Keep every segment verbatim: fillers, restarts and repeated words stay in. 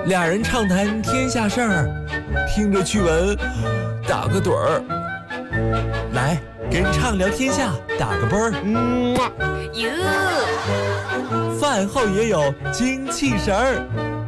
俩人畅谈天下事儿，听着趣闻，打个盹儿。来，跟畅聊天下打个啵儿。嗯， 哟， 饭后也有精气神儿。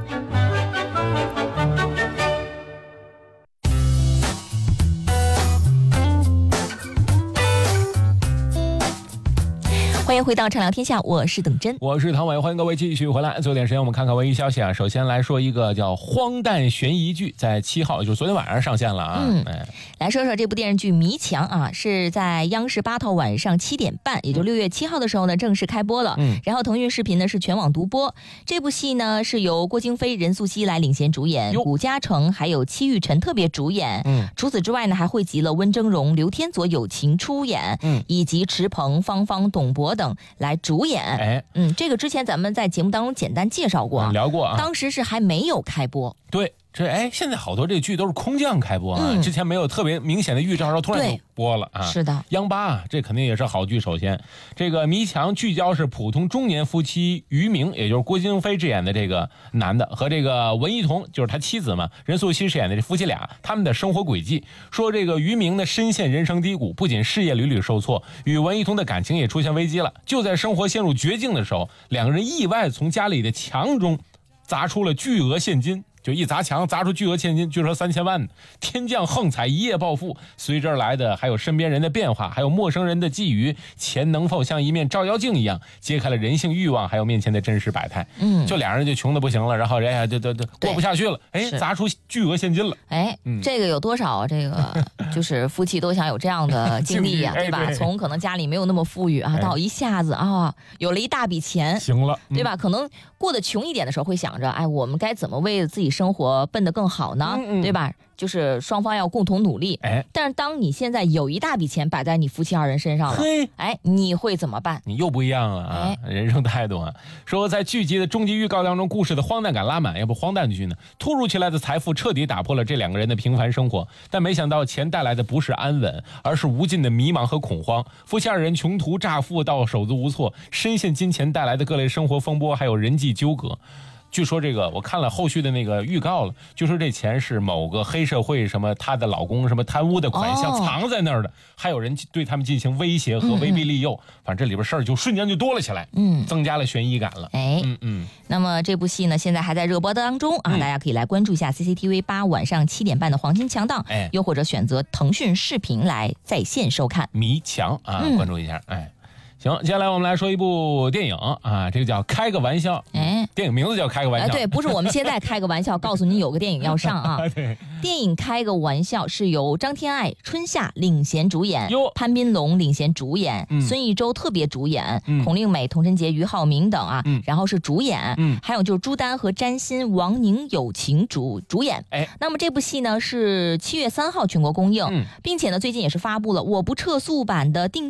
欢迎回到畅聊天下，我是等真， 我是唐伟，欢迎各位继续回来。最后点时间，我们看看文娱消息啊。首先来说一个叫荒诞悬疑剧，在七号，就是昨天晚上上线了啊。 嗯， 哎、 来说说这部电视剧《迷墙》啊，是在央视八套晚上七点半，也就六月七号的时候呢，正式开播了。 嗯， 然后腾讯视频呢是全网独播。这部戏呢是由郭京飞、任素汐来领衔主演，古嘉诚还有戚玉晨特别主演。 嗯， 除此之外呢，还汇集了温峥嵘、刘天佐友情出演， 嗯， 以及池鹏、芳芳、董博等来主演。 哎， 嗯，这个之前咱们在节目当中简单介绍过， 嗯、聊过啊。 当时是还没有开播。 对。这哎，现在好多这剧都是空降开播啊、 嗯， 之前没有特别明显的预兆，然后突然就播了啊。 是的， 央八啊，这肯定也是好剧。首先，这个《迷墙》聚焦是普通中年夫妻于明，也就是郭京飞饰演的这个男的，和这个文一彤，就是他妻子嘛，任素汐饰演的这夫妻俩，他们的生活轨迹。说这个于明呢，深陷人生低谷，不仅事业屡屡受挫，与文一彤的感情也出现危机了。就在生活陷入绝境的时候，两个人意外从家里的墙中砸出了巨额现金。就一砸墙砸出巨额现金，据说三千万，天降横财一夜暴富。随之而来的还有身边人的变化，还有陌生人的觊觎，钱能否像一面照妖镜一样揭开了人性欲望，还有面前的真实百态。 嗯， 就俩人就穷的不行了，然后人家就就就过不下去了，哎，砸出巨额现金了。 哎、嗯，这个有多少这个就是夫妻都想有这样的经历呀、啊，对吧、哎？从可能家里没有那么富裕啊，到一下子啊有了一大笔钱， 行了， 对吧？可能过得穷一点的时候会想着，哎，我们该怎么为自己生活奔得更好呢？ 嗯嗯， 对吧？就是双方要共同努力。 哎， 但是当你现在有一大笔钱摆在你夫妻二人身上了，哎，你会怎么办？ 你又不一样了啊！哎、人生态度啊！说在剧集的终极预告当中，故事的荒诞感拉满，要不荒诞剧呢？突如其来的财富彻底打破了这两个人的平凡生活，但没想到钱带来的不是安稳，而是无尽的迷茫和恐慌。夫妻二人穷途乍富到手足无措，深陷金钱带来的各类生活风波，还有人际纠葛。据说这个我看了后续的那个预告了，就说这钱是某个黑社会什么她的老公什么贪污的款项藏在那儿的、哦、还有人对他们进行威胁和威逼利诱、嗯嗯、反正这里边事儿就瞬间就多了起来，嗯，增加了悬疑感了。 哎， 嗯嗯。 那么这部戏呢现在还在热播当中啊、嗯，大家可以来关注一下 C C T V 八晚上七点半的黄金强档，哎，又或者选择腾讯视频来在线收看迷墙啊、嗯，关注一下，哎。行，接下来我们来说一部电影啊，这个叫《开个玩笑》。哎，电影名字叫《开个玩笑》。 哎，对，不是我们现在开个玩笑，告诉你有个电影要上啊。 对， 电影《开个玩笑》是由张天爱、春夏领衔主演，潘斌龙领衔主演，嗯、孙艺洲特别主演，嗯、孔令美、童晨杰、俞灏明等啊，嗯、然后是主演，嗯、还有就是朱丹和詹鑫、王宁友情主主演。哎，那么这部戏呢是七月三号全国公映，嗯、并且呢最近也是发布了我不撤速版的定。